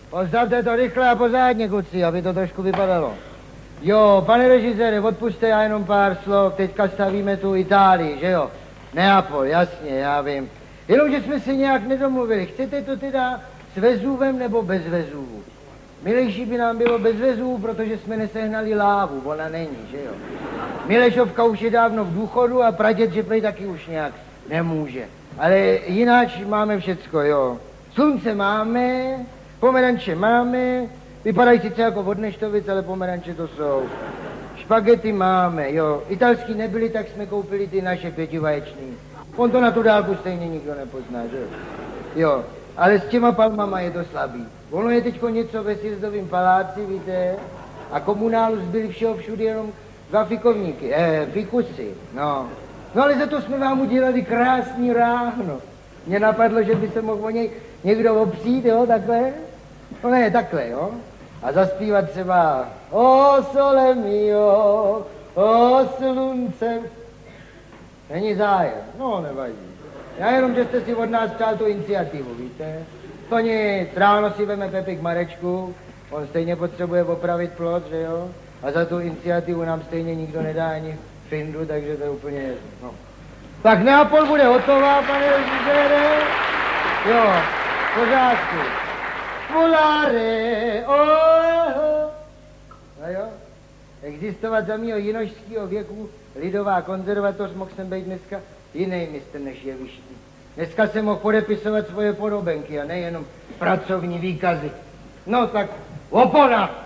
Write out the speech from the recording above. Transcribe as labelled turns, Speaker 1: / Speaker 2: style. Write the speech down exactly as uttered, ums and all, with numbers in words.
Speaker 1: Postavte to rychle a pořádně, kuci, aby to trošku vypadalo. Jo, pane režisére, odpuste já jenom pár slov, teďka stavíme tu Itálii, že jo? Neapol, jasně, já vím. Jenomže jsme se nějak nedomluvili, chcete to teda s Vezuvem nebo bez Vezuvu? Milejší by nám bylo bez Vezuvu, protože jsme nesehnali lávu, ona není, že jo? Milešovka už je dávno v důchodu a pradět, že prej taky už nějak nemůže. Ale jinak máme všecko, jo. Slunce máme, pomeranče máme, vypadají sice jako od neštovic, ale pomeranče to jsou. Špagety máme, jo. Italský nebyly, tak jsme koupili ty naše pětivaječný. On to na tu dálku stejně nikdo nepozná, že jo. Jo, ale s těma palmama je to slabý. Ono je teďko něco ve Sjezdovým paláci, víte, a komunálu zbyli všeho všude jenom dva fikovníky, eh, fikusy, no. No ale za to jsme vám udělali krásný ráhno. Mně napadlo, že by se mohl o něj někdo opřít, jo, takhle. No ne, takhle, jo. A zaspívat třeba O sole mio, o slunce. Není zájem, no nevadí. Já jenom, že jste si od nás přál tu iniciativu, víte. To nic, ráno si veme Pepik Marečku, on stejně potřebuje opravit plot, že jo. A za tu iniciativu nám stejně nikdo nedá ani findu, takže to je úplně jedno. No. Tak Neapol bude hotová, pane režisére. Jo, v pořádku. Volare, oh. No jo, existovat za mýho jinožského věku lidová konzervatoř mohl jsem být dneska jiný mistr než jeviští. Dneska jsem mohl podepisovat svoje podobenky a nejenom pracovní výkazy. No tak opona!